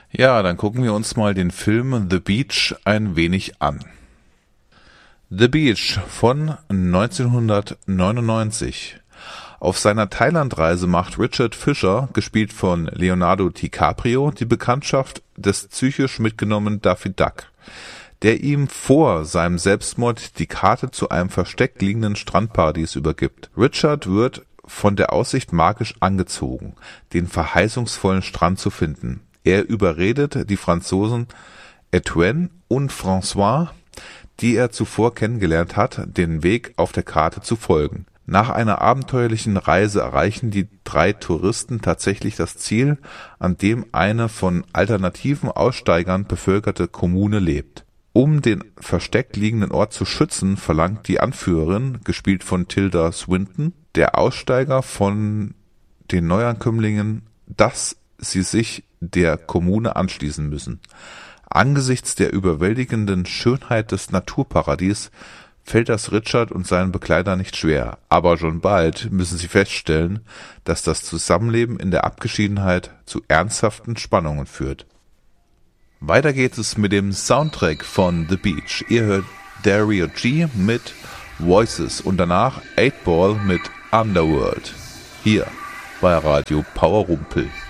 Ja, dann gucken wir uns mal den Film The Beach ein wenig an. The Beach von 1999. Auf seiner Thailandreise macht Richard Fisher, gespielt von Leonardo DiCaprio, die Bekanntschaft des psychisch mitgenommenen Daffy Duck, der ihm vor seinem Selbstmord die Karte zu einem versteckt liegenden Strandparadies übergibt. Richard wird von der Aussicht magisch angezogen, den verheißungsvollen Strand zu finden. Er überredet die Franzosen Etienne und François, die er zuvor kennengelernt hat, den Weg auf der Karte zu folgen. Nach einer abenteuerlichen Reise erreichen die drei Touristen tatsächlich das Ziel, an dem eine von alternativen Aussteigern bevölkerte Kommune lebt. Um den versteckt liegenden Ort zu schützen, verlangt die Anführerin, gespielt von Tilda Swinton, der Aussteiger von den Neuankömmlingen, dass sie sich der Kommune anschließen müssen. Angesichts der überwältigenden Schönheit des Naturparadies fällt das Richard und seinen Begleiter nicht schwer, aber schon bald müssen sie feststellen, dass das Zusammenleben in der Abgeschiedenheit zu ernsthaften Spannungen führt. Weiter geht es mit dem Soundtrack von The Beach. Ihr hört Dario G mit Voices und danach 8 Ball mit Underworld. Hier bei Radio Power Rumpel.